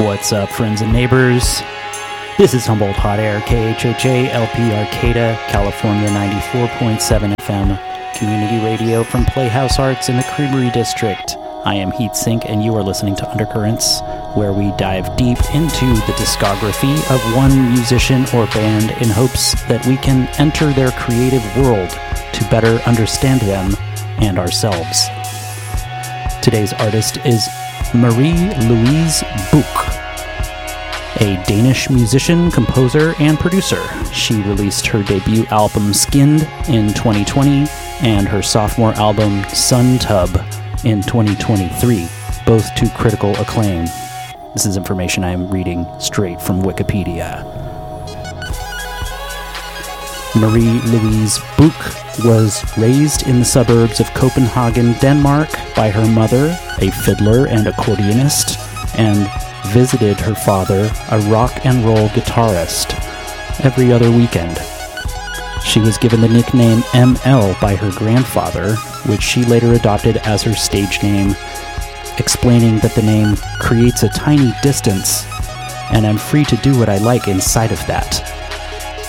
What's up, friends and neighbors? This is Humboldt Hot Air, KHHA, LP Arcata, California 94.7 FM, community radio from Playhouse Arts in the Creamery District. I am Heatsink, and you are listening to Undercurrents, where we dive deep into the discography of one musician or band in hopes that we can enter their creative world to better understand them and ourselves. Today's artist is Marie-Louise Buch, a Danish musician, composer, and producer. She released her debut album Skinned in 2020 and her sophomore album Sun Tub in 2023, both to critical acclaim. This is information I am reading straight from Wikipedia. Marie-Louise Buch was raised in the suburbs of Copenhagen, Denmark, by her mother, a fiddler and accordionist, and visited her father, a rock and roll guitarist, every other weekend. She was given the nickname ML by her grandfather, which she later adopted as her stage name, explaining that the name creates a tiny distance, and I'm free to do what I like inside of that.